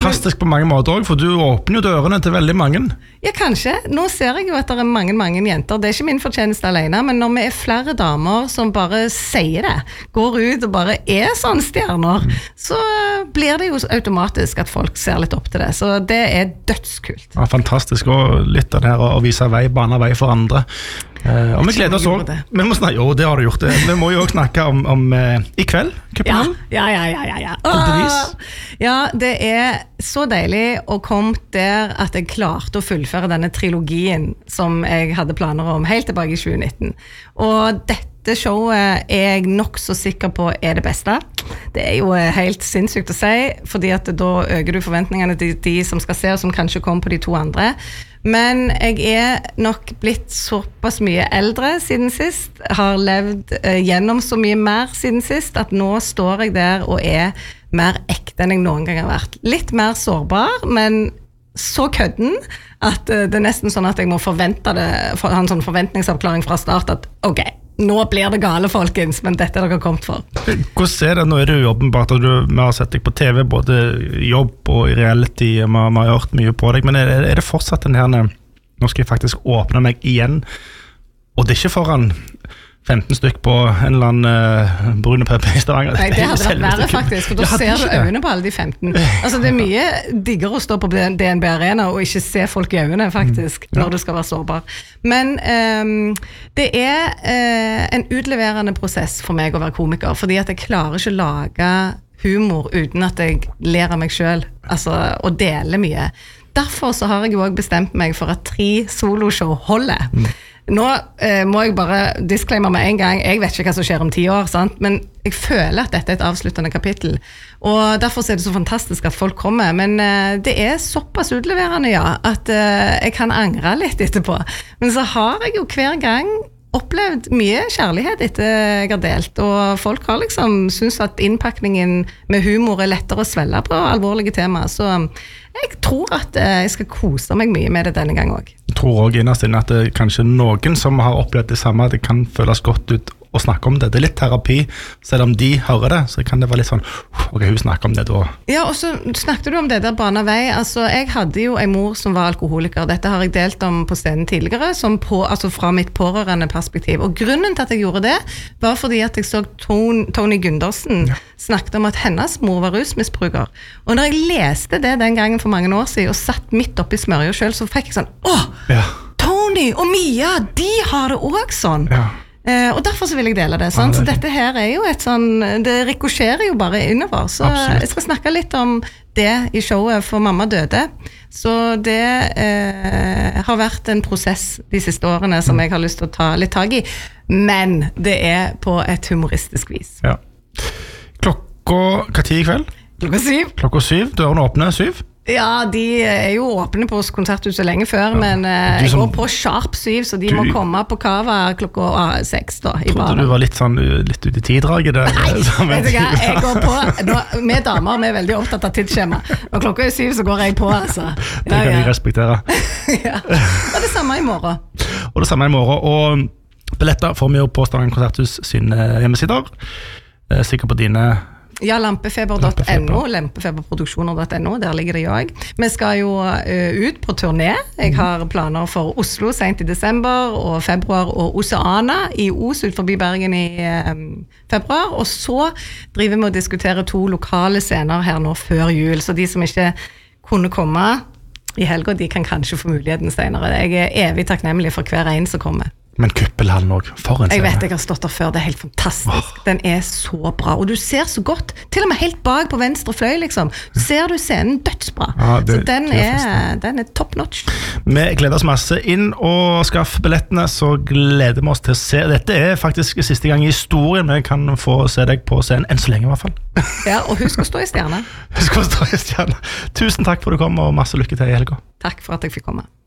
fantastisk på mange måter også, for du åpner jo dørene til veldig mange. Ja, kanskje. Nå ser jeg jo at det mange jenter. Det ikke min fortjeneste alene, men når vi flere damer som bare sier det, går ut og bare sånn stjerner, så blir det jo automatisk at folk ser litt opp til det. Så det dødskult. Ja, fantastisk, og litt av det her å vise vei, bane vei for andre. Og vi gleder oss også. Jo, det har du gjort. Vi må jo også snakke om i kveld, København. Ja. Ja, det så deilig å komme der at jeg klarte å fullføre denne trilogien som jeg hadde planer om helt tilbake i 2019. Og dette showet jeg nok så sikker på det beste. Det jo helt sinnssykt å si, fordi at da øker du forventningene til de som skal se, og som kanskje kommer på de to andre. Men jeg nok blitt såpass mye eldre siden sist, har levd gjennom så mye mer siden sist, at nå står jeg der og mer ekte enn jeg noen gang har vært. Litt mer sårbar, men så kødden at det nesten sånn at jeg må forvente det, ha en sånn forventningsavklaring fra start, at ok, nå blir det gale, folkens, men dette dere har kommet for. Hvordan det? Nå det jo åpenbart at vi har sett deg på TV, både jobb og i reality, vi har hørt mye på deg, men det fortsatt den her, nå skal jeg faktisk åpne meg igjen, og det ikke foran 15 stykk på en eller annen brune pøpe i Stavanger. Nei, det hadde vært verre faktisk, for da ser du øynene på alle de 15. Altså, det mye diggere å stå på DNB Arena og ikke se folk i øynene, faktisk, når du skal være sårbar. Men det en utleverende prosess for meg å være komiker, fordi at jeg klarer ikke å lage humor uten at jeg ler av meg selv, altså, og deler mye. Derfor så har jeg jo også bestemt meg for at 3 soloshow holder. Nå må jeg bare disclaimer med en gang, jeg vet ikke hva som skjer om 10 år, sant? Men jeg føler at dette et avsluttende kapittel, og derfor det så fantastisk at folk kommer, men det såpass utleverende, ja, at jeg kan angre litt etterpå. Men så har jeg jo hver gang opplevd mye kjærlighet etter jeg har delt, og folk har liksom synes at innpakningen med humor lettere å svelle på alvorlige tema, så jeg tror at jeg skal kose meg mye med det denne gang også. Jeg tror også innerst inne at det kanskje noen som har opplevd det samme, det kan føles godt ut å snakke om det. Det litt terapi, selv om de hører det, så kan det være litt sånn, ok, hun snakker om det da. Ja, og så snakket du om det der bana vei. Altså, jeg hadde jo en mor som var alkoholiker. Dette har jeg delt om på scenen tidligere, altså fra mitt pårørende perspektiv. Og grunnen til at jeg gjorde det, var fordi at jeg så Tony Gundersen snakket om at hennes mor var rusmisbruker. Og når jeg leste det den gangen for mange år siden, og satt midt oppi smørja selv, så fikk jeg sånn, Tony og Mia, de har det også sånn. Ja. Og derfor så vil jeg dele det, sånn. Så dette her jo et sånn, det rikosjerer jo bare innover, så absolutt. Jeg skal snakke litt om det i showet for mamma døde, så det har vært en prosess de siste årene som jeg har lyst til å ta litt tag i, men det på et humoristisk vis. Ja. Hva tid i kveld? Klokka 7, dørene åpner 7? Ja, de jo åpne på konserthuset lenge før, men jeg går på sharp 7, så de må komme på kava klokka 6 da, i banen. Trodde du var litt ut i tiddraget der? Nei, vet du hva, jeg går på, med damer, vi veldig opptatt av tidsskjema. Når klokka 7, så går jeg på, altså. Det kan jeg respektere. Ja, og det samme i morgen. Og billetter får vi jo på Stavanger konserthus sine hjemmesider. Sikkert på dine... Ja, lampefeber.no, lampefeberproduksjoner.no, der ligger det jo også. Vi skal jo ut på turné. Jeg har planer for Oslo sent i desember, og februar, og Oceana i Os ut forbi Bergen i februar. Og så driver vi og diskuterer 2 lokale scener her nå før jul, så de som ikke kunne komme i helga, de kan kanskje få muligheten senere. Jeg evig takknemlig for hver en som kommer. Men Kuppelhallen også, for en scene. Jeg vet, jeg har stått der før, det helt fantastisk. Den så bra, og du ser så godt, til og med helt bak på venstre fløy, liksom. Ser du scenen dødsbra. Ja, så den top notch. Vi gleder oss masse inn og skaff billettene, så gleder vi oss til å se. Dette faktisk siste gang i historien vi kan få se deg på scenen, enn så lenge i hvert fall. Ja, og husk å stå i stjerne. Tusen takk for at du kom, og masse lykke til i helga. Takk for at jeg fikk komme.